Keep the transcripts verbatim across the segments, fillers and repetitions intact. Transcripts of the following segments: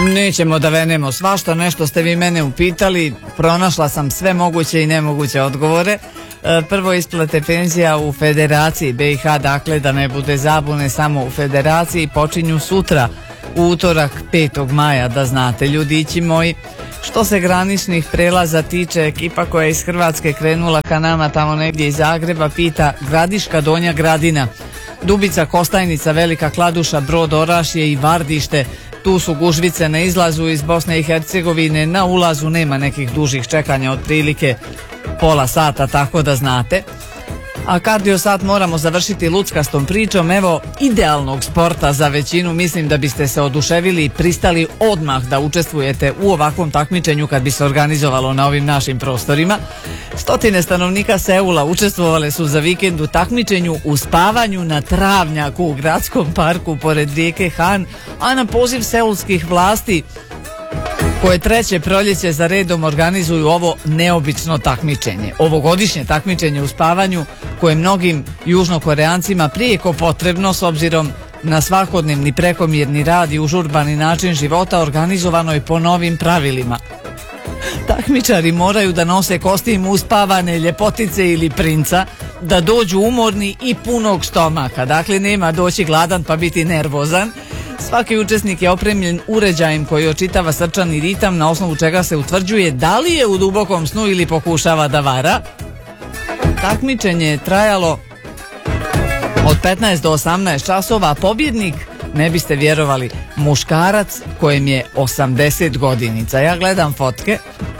Nećemo da venemo svašta, nešto ste vi mene upitali, pronašla sam sve moguće i nemoguće odgovore. Prvo, isplate penzija u Federaciji B i H, dakle da ne bude zabune, samo u Federaciji počinju sutra, u utorak petog maja, da znate ljudići moji. Što se graničnih prelaza tiče, ekipa koja je iz Hrvatske krenula ka nama tamo negdje iz Zagreba pita Gradiška, Donja Gradina, Dubica, Kostajnica, Velika Kladuša, Brod, Orašje i Vardište. Tu su gužvice na izlazu iz Bosne i Hercegovine, na ulazu nema nekih dužih čekanja, otprilike pola sata, tako da znate. A kardio sat moramo završiti luckastom pričom, evo idealnog sporta za većinu. Mislim da biste se oduševili i pristali odmah da učestvujete u ovakvom takmičenju kad bi se organizovalo na ovim našim prostorima. Stotine stanovnika Seula učestvovale su za vikend u takmičenju u spavanju na travnjaku u gradskom parku pored rijeke Han, a na poziv seulskih vlasti koje treće proljeće za redom organizuju ovo neobično takmičenje. Ovogodišnje takmičenje u spavanju koje mnogim južnokoreancima prijeko potrebno s obzirom na svakodnevni prekomjerni rad i užurbani način života, organizovano je po novim pravilima. Takmičari moraju da nose kostim uspavane ljepotice ili princa, da dođu umorni i punog stomaka. Dakle, nema doći gladan pa biti nervozan. Svaki učesnik je opremljen uređajem koji očitava srčani ritam, na osnovu čega se utvrđuje da li je u dubokom snu ili pokušava da vara. Takmičenje je trajalo od petnaest do osamnaest časova. Pobjednik, ne biste vjerovali, muškarac kojem je osamdeset godinica. Ja gledam fotke,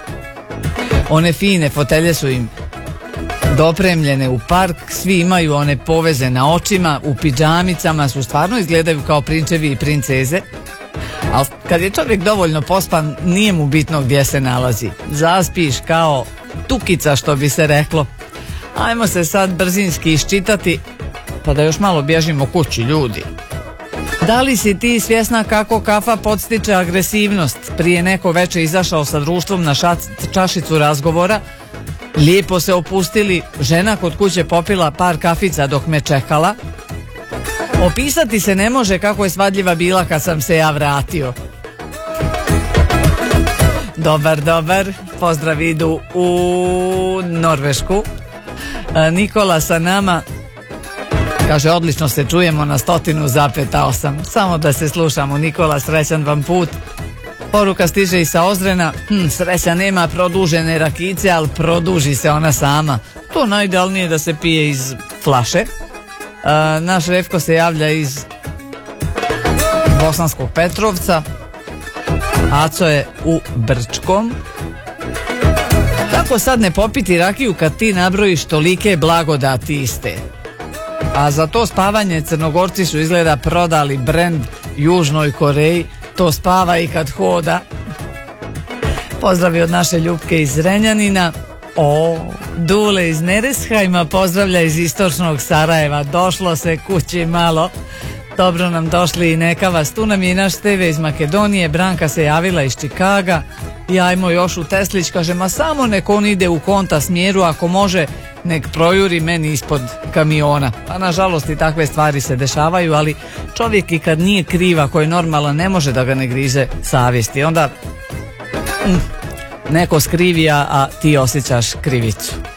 one fine fotelje su im dopremljene u park, svi imaju one poveze na očima, u pidžamicama su, stvarno izgledaju kao prinčevi i princeze. Ali kad je čovjek dovoljno pospan, nije mu bitno gdje se nalazi. Zaspiš kao tukica, što bi se reklo. Ajmo se sad brzinski iščitati, pa da još malo bježimo kući, ljudi. Da li si ti svjesna kako kafa podstiče agresivnost? Prije neko veče izašao sa društvom na šac, čašicu razgovora, lijepo se opustili, žena kod kuće popila par kafica dok me čekala. Opisati se ne može kako je svadljiva bila kad sam se ja vratio. Dobar, dobar, pozdrav idu u Norvešku. Nikola sa nama kaže, odlično se čujemo na stotinu zapeta osam. Samo da se slušamo, Nikola, srećan vam put. Poruka stiže i sa Ozrena, hm, sreća nema produžene rakice, ali produži se ona sama. To najidealnije da se pije iz flaše. A, naš Revko se javlja iz Bosanskog Petrovca, Aco je u Brčkom. Kako sad ne popiti rakiju kad ti nabrojiš tolike blagodati iste? A za to spavanje Crnogorci su izgleda prodali brend Južnoj Koreji, to spava i kad hoda. Pozdravi od naše Ljupke iz Renjanina. O, Dule iz Nereshajma pozdravlja iz istočnog Sarajeva. Došlo se kući malo. Dobro nam došli i neka vas. Tu nam je i naš Steve iz Makedonije. Branka se javila iz Čikaga. I ajmo još u Teslić, kaže, ma samo nek on ide u konta smjeru, ako može nek projuri meni ispod kamiona. Pa nažalost i takve stvari se dešavaju, ali čovjek i kad nije kriv, ako je normalan, ne može da ga ne grize savjesti. Onda mm, neko skrivi, a ti osjećaš krivicu.